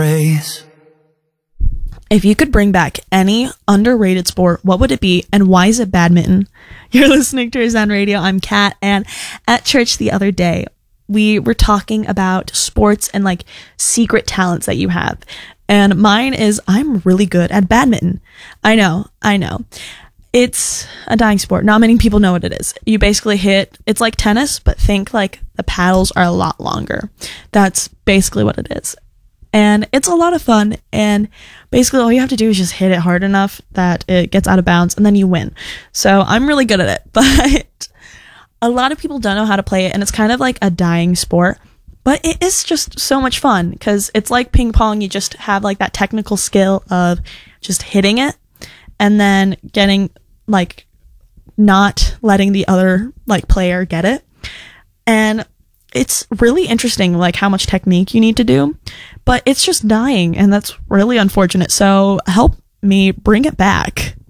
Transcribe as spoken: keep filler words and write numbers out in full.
Race. If you could bring back any underrated sport, what would it be, and why is it badminton? You're listening to Zen Radio. I'm Kat, and at church the other day, we were talking about sports and like secret talents that you have. And mine is I'm really good at badminton. I know, I know. It's a dying sport. Not many people know what it is. You basically hit, it's like tennis, but think like the paddles are a lot longer. That's basically what it is. And it's a lot of fun, and basically all you have to do is just hit it hard enough that it gets out of bounds, and then you win. So I'm really good at it, but a lot of people don't know how to play it, and it's kind of like a dying sport, but it is just so much fun, because it's like ping pong. You just have like that technical skill of just hitting it, and then getting like, not letting the other like player get it. And it's really interesting, like how much technique you need to do, but it's just dying, and that's really unfortunate. So help me bring it back.